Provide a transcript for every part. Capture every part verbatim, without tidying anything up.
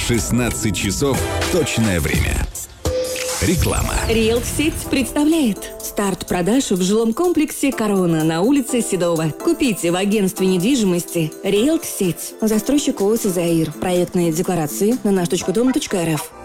шестнадцать часов точное время. Реклама. Риэлт-сеть представляет старт продаж в жилом комплексе «Корона» на улице Седова. Купите в агентстве недвижимости Риэлт-сеть. Застройщик ООО «Заир». Проектные декларации на наш точка дом точка эр эф.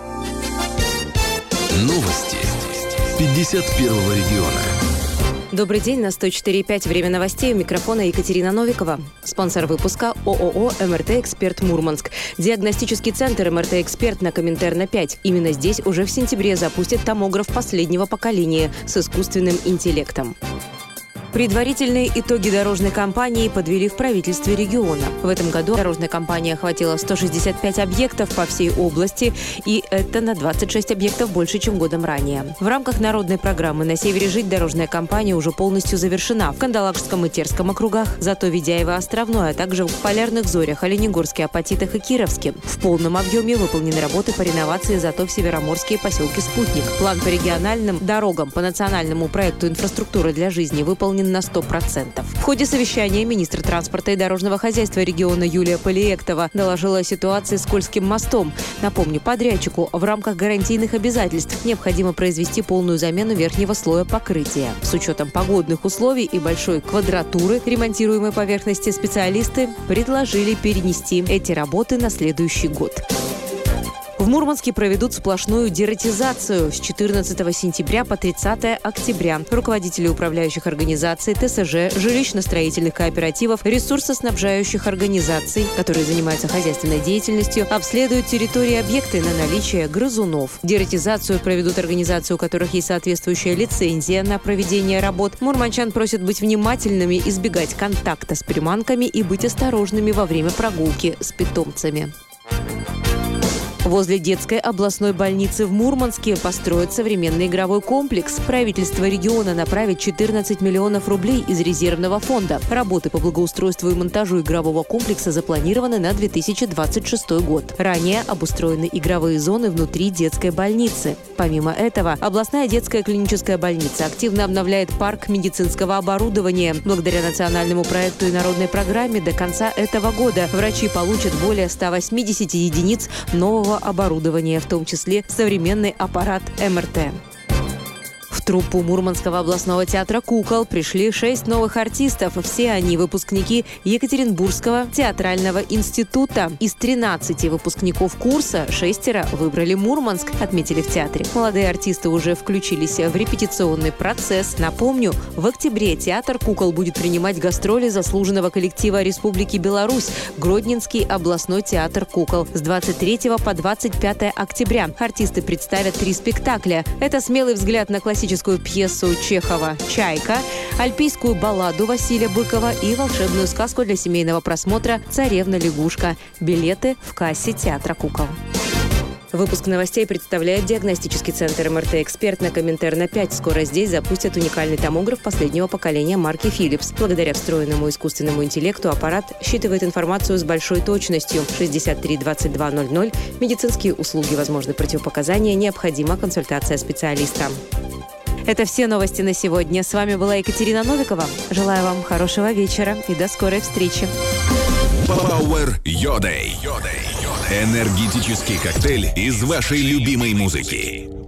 Новости пятьдесят первого региона. Добрый день, на сто четыре и пять время новостей. У микрофона Екатерина Новикова. Спонсор выпуска ООО «МРТ-Эксперт Мурманск». Диагностический центр «МРТ-Эксперт» на Коминтерна пять. Именно здесь уже в сентябре запустят томограф последнего поколения с искусственным интеллектом. Предварительные итоги дорожной кампании подвели в правительстве региона. В этом году дорожная кампания охватила сто шестьдесят пять объектов по всей области, и это на двадцать шесть объектов больше, чем годом ранее. В рамках народной программы «На севере жить» дорожная кампания уже полностью завершена в Кандалакшском и Терском округах, зато Ведяево-Островной, а также в Полярных Зорях, Оленегорске, Апатитах и Кировске. В полном объеме выполнены работы по реновации зато в Североморске и поселке Спутник. План по региональным дорогам по национальному проекту «Инфраструктура для жизни» выполнен на сто процентов. В ходе совещания министр транспорта и дорожного хозяйства региона Юлия Полиектова доложила о ситуации с Кольским мостом. Напомню, подрядчику в рамках гарантийных обязательств необходимо произвести полную замену верхнего слоя покрытия. С учетом погодных условий и большой квадратуры ремонтируемой поверхности специалисты предложили перенести эти работы на следующий год. В Мурманске проведут сплошную дератизацию с четырнадцатого сентября по тридцатое октября. Руководители управляющих организаций, тэ эс жэ, жилищно-строительных кооперативов, ресурсоснабжающих организаций, которые занимаются хозяйственной деятельностью, обследуют территории объекты на наличие грызунов. Дератизацию проведут организации, у которых есть соответствующая лицензия на проведение работ. Мурманчан просят быть внимательными, избегать контакта с приманками и быть осторожными во время прогулки с питомцами. Возле детской областной больницы в Мурманске построят современный игровой комплекс. Правительство региона направит четырнадцать миллионов рублей из резервного фонда. Работы по благоустройству и монтажу игрового комплекса запланированы на две тысячи двадцать шестой год. Ранее обустроены игровые зоны внутри детской больницы. Помимо этого, областная детская клиническая больница активно обновляет парк медицинского оборудования. Благодаря национальному проекту и народной программе до конца этого года врачи получат более ста восьмидесяти единиц нового оборудования, в том числе современный аппарат эм эр тэ. В труппу Мурманского областного театра «Кукол» пришли шесть новых артистов. Все они выпускники Екатеринбургского театрального института. Из тринадцати выпускников курса шестеро выбрали Мурманск, отметили в театре. Молодые артисты уже включились в репетиционный процесс. Напомню, в октябре театр «Кукол» будет принимать гастроли заслуженного коллектива Республики Беларусь Гродненский областной театр «Кукол» с двадцать третьего по двадцать пятое октября. Артисты представят три спектакля. Это «Смелый взгляд на классическую пьесу Чехова «Чайка», альпийскую балладу Василия Быкова и волшебную сказку для семейного просмотра «Царевна-лягушка». Билеты в кассе театра «Кукол». Выпуск новостей представляет диагностический центр эм эр тэ-эксперт на Коминтерна пять. Скоро здесь запустят уникальный томограф последнего поколения марки Philips. Благодаря встроенному искусственному интеллекту аппарат считывает информацию с большой точностью. шестьдесят три двадцать два ноль ноль. Медицинские услуги, возможны противопоказания, необходима консультация специалиста. Это все новости на сегодня. С вами была Екатерина Новикова. Желаю вам хорошего вечера и до скорой встречи. Power Your Day. Энергетический коктейль из вашей любимой музыки.